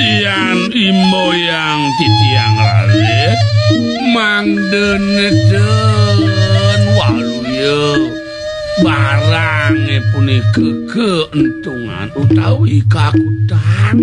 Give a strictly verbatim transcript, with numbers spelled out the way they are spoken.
Pian imoyang titiang lali mangden den waluya barang punika keentungan utawi kakutan